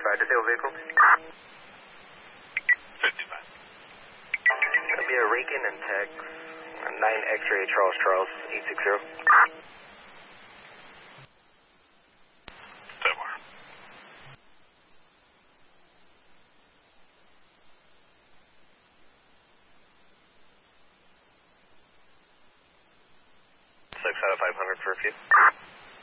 disabled vehicle. 55. It'll be a Reagan and Tech, 9 X-ray Charles, 860. So far. Six out of 500 for a few.